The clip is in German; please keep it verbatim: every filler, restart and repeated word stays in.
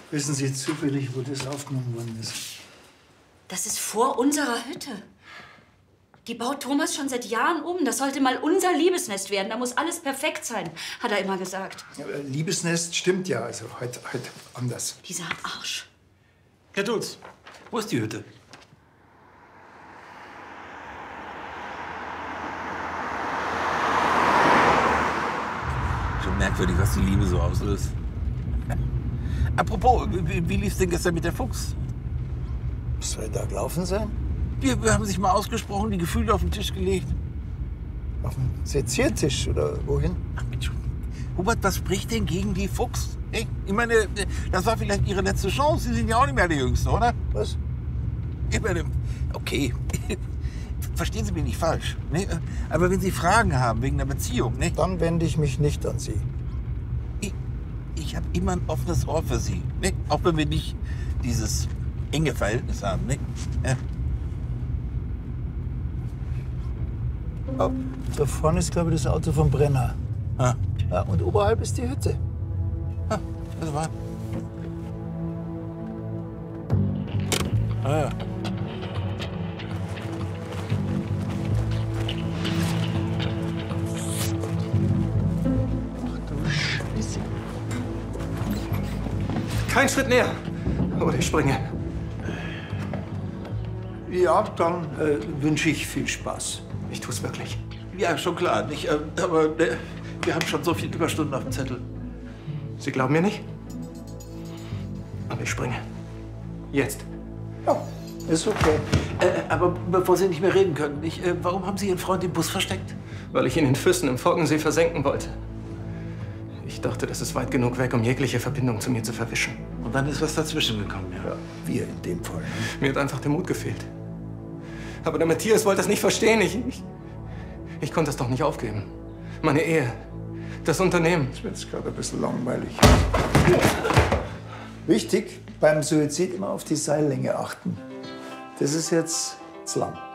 Wissen Sie zufällig, wo das aufgenommen worden ist? Das ist vor unserer Hütte. Die baut Thomas schon seit Jahren um. Das sollte mal unser Liebesnest werden. Da muss alles perfekt sein, hat er immer gesagt. Ja, Liebesnest stimmt ja, also heute halt anders. Dieser Arsch. Herr Dulz, wo ist die Hütte? Schon merkwürdig, was die Liebe so auslöst. Apropos, wie, wie lief's denn gestern mit der Fuchs? Was soll da gelaufen sein? Wir, wir haben sich mal ausgesprochen, die Gefühle auf den Tisch gelegt. Auf dem Seziertisch oder wohin? Ach Mensch, Hubert, was spricht denn gegen die Fuchs? Hey, ich meine, das war vielleicht Ihre letzte Chance. Sie sind ja auch nicht mehr der Jüngste, oder? Was? Ich meine, okay, verstehen Sie mich nicht falsch. Ne? Aber wenn Sie Fragen haben wegen der Beziehung, ne? Dann wende ich mich nicht an Sie. Ich, ich habe immer ein offenes Ohr für Sie. Ne? Auch wenn wir nicht dieses enge Verhältnis haben. Ne? Ja. Oh, da vorne ist, glaube ich, das Auto vom Brenner. Ah. Ja, und oberhalb ist die Hütte. Ah, also warten. Ah, ja. Ach du Scheiße. Kein Schritt näher. Oder ich springe. Ja, dann äh, wünsche ich viel Spaß. Ich tu's wirklich. Ja, schon klar. Nicht, äh, aber äh, wir haben schon so viele Überstunden auf dem Zettel. Sie glauben mir nicht? Aber ich springe. Jetzt. Ja, ist okay. Äh, aber bevor Sie nicht mehr reden können, ich, äh, warum haben Sie Ihren Freund im Bus versteckt? Weil ich ihn in Füssen im Forkensee versenken wollte. Ich dachte, das ist weit genug weg, um jegliche Verbindung zu mir zu verwischen. Und dann ist was dazwischen gekommen, ja. Ja, wir in dem Fall. Mir hat einfach der Mut gefehlt. Aber der Matthias wollte das nicht verstehen. Ich, ich, ich konnte es doch nicht aufgeben. Meine Ehe, das Unternehmen. Das wird jetzt gerade ein bisschen langweilig. Wichtig, beim Suizid immer auf die Seillänge achten. Das ist jetzt zu lang.